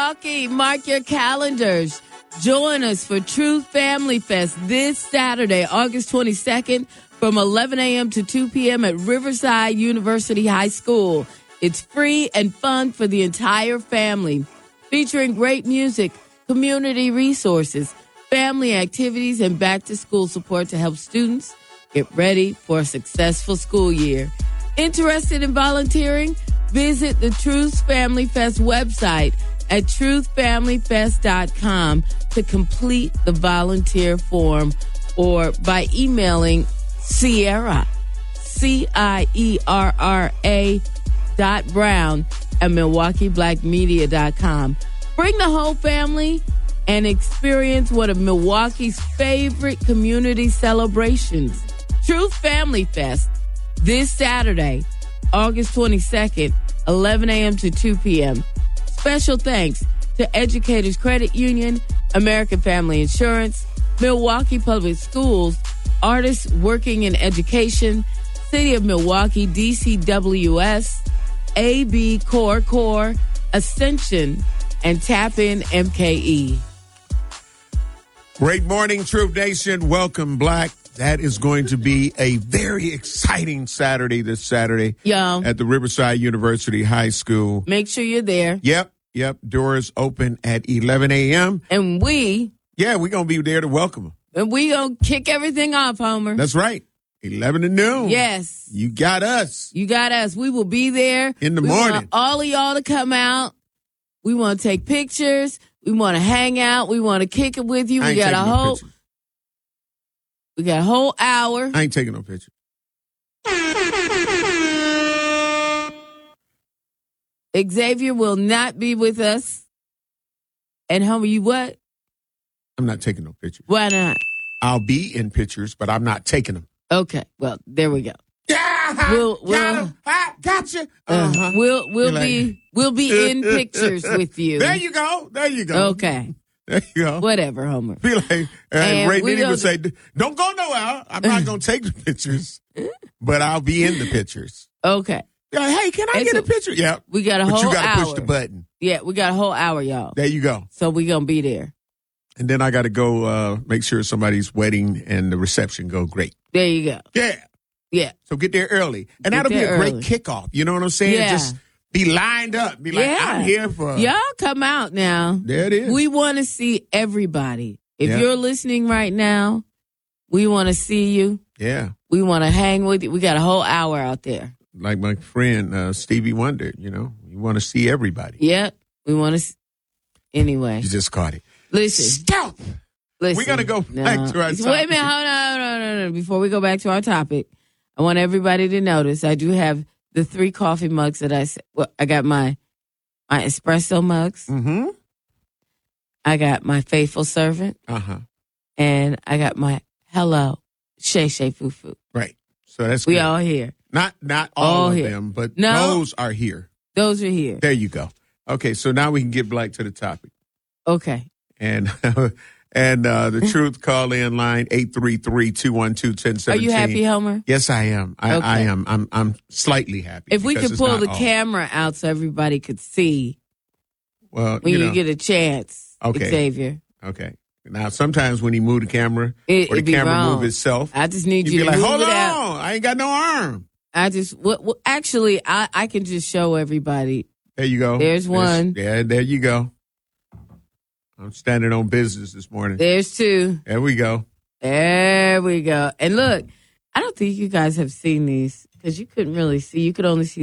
Milwaukee, mark your calendars. Join us for Truth Family Fest this Saturday, August 22nd, from 11 a.m. to 2 p.m. at Riverside University High School. It's free and fun for the entire family, featuring great music, community resources, family activities, and back-to-school support to help students get ready for a successful school year. Interested in volunteering? Visit the Truth Family Fest website at truthfamilyfest.com to complete the volunteer form or by emailing Sierra, Cierra .Brown at MilwaukeeBlackMedia.com. Bring the whole family and experience one of Milwaukee's favorite community celebrations. Truth Family Fest this Saturday, August 22nd, 11 a.m. to 2 p.m. Special thanks to Educators Credit Union, American Family Insurance, Milwaukee Public Schools, Artists Working in Education, City of Milwaukee, DCWS, AB Core, Ascension, and Tap In MKE. Great morning, Truth Nation. Welcome, Black. That is going to be a very exciting Saturday this Saturday at the Riverside University High School. Make sure you're there. Yep. Doors open at 11 a.m. And we're going to be there to welcome them. And we going to kick everything off, Homer. That's right. 11 to noon. Yes. You got us. We will be there. In the morning. We want all of y'all to come out. We want to take pictures. We want to hang out. We want to kick it with you. We got a whole hour. I ain't taking no picture. Xavier will not be with us. And Homer, you what? I'm not taking no pictures. Why not? I'll be in pictures, but I'm not taking them. Okay. Well, there we go. Yeah. Gotcha. Uh-huh. We'll be in pictures with you. There you go. Okay. There you go. Whatever, Homer. Be like, Ray Nitty would say, don't go nowhere. I'm not going to take the pictures, but I'll be in the pictures. Okay. Hey, can I get a picture? Yeah. We got a whole hour. But you got to push the button. Yeah, we got a whole hour, y'all. There you go. So we going to be there. And then I got to go make sure somebody's wedding and the reception go great. There you go. Yeah. So get there early. And that'll be a great kickoff. You know what I'm saying? Yeah. Just be lined up. Be like, I'm here for... Y'all come out now. There it is. We want to see everybody. If you're listening right now, we want to see you. Yeah. We want to hang with you. We got a whole hour out there. Like my friend Stevie Wonder, you want to see everybody. Yep. We want to... Anyway. You just caught it. Listen. Stop. We got to go back to our topic. Wait a minute. Hold on. Before we go back to our topic, I want everybody to notice I do have the 3 coffee mugs that I got my espresso mugs. Mm-hmm. I got my faithful servant. Uh-huh. And I got my hello, Shay Shay Foo Foo. Right. So that's we good. all here. Not all of them, but those are here. Those are here. There you go. Okay, so now we can get back to the topic. Okay. And the truth call in line 833-212-1017. Are you happy, Homer? Yes, I am. I am. I'm slightly happy. If we could pull the camera out so everybody could see. Well, when you get a chance, Xavier. Okay. Now, sometimes when he move the camera, or the camera move itself, I just need you to be like, move hold it on, out. I ain't got no arm. Actually, I can just show everybody. There you go. There's one. There you go. I'm standing on business this morning. There's 2. There we go. And look, I don't think you guys have seen these because you couldn't really see. You could only see